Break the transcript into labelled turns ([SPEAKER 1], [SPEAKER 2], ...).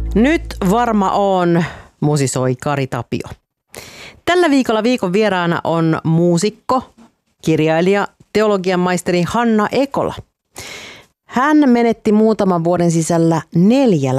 [SPEAKER 1] Nyt varma on, musisoi Kari Tapio. Tällä viikolla viikon vieraana on muusikko, kirjailija, teologian maisteri Hanna Ekola. Hän menetti muutaman vuoden sisällä 4